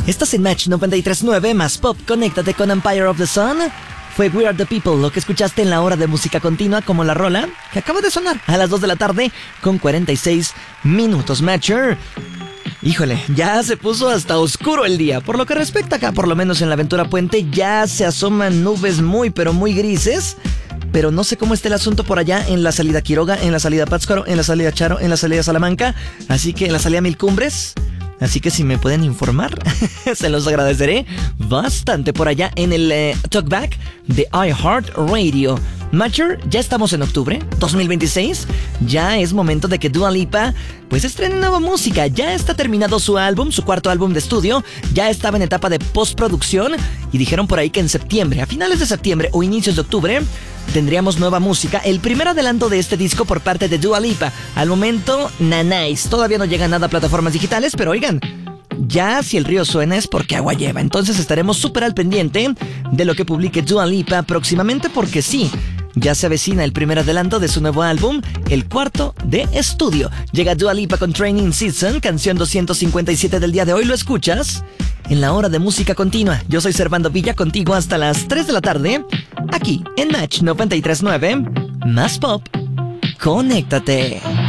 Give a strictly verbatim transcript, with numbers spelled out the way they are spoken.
Estás en Match noventa y tres punto nueve más Pop. Conéctate con Empire of the Sun. Fue We Are the People lo que escuchaste en la hora de música continua, como la rola que acaba de sonar a las dos de la tarde con cuarenta y seis minutos. Matcher. Híjole, ya se puso hasta oscuro el día. Por lo que respecta acá, por lo menos en la Aventura Puente, ya se asoman nubes muy, pero muy grises. Pero no sé cómo está el asunto por allá en la salida Quiroga, en la salida Pátzcuaro, en la salida Charo, en la salida Salamanca. Así que en la salida Mil Cumbres. Así que si me pueden informar, se los agradeceré bastante por allá en el eh, Talkback de iHeartRadio. Matcher, ya estamos en octubre dos mil veintiséis. Ya es momento de que Dua Lipa pues estrene nueva música. Ya está terminado su álbum, su cuarto álbum de estudio. Ya estaba en etapa de postproducción. Y dijeron por ahí que en septiembre, a finales de septiembre o inicios de octubre, tendríamos nueva música. El primer adelanto de este disco por parte de Dua Lipa. Al momento, nanáis. Todavía no llega nada a plataformas digitales, pero oigan, ya si el río suena es porque agua lleva. Entonces estaremos súper al pendiente de lo que publique Dua Lipa próximamente, porque sí, ya se avecina el primer adelanto de su nuevo álbum, el cuarto de estudio. Llega Dua Lipa con Training Season, canción doscientos cincuenta y siete del día de hoy. ¿Lo escuchas? En la hora de música continua. Yo soy Servando Villa, contigo hasta las tres de la tarde, aquí en Match noventa y tres punto nueve, más Pop. Conéctate.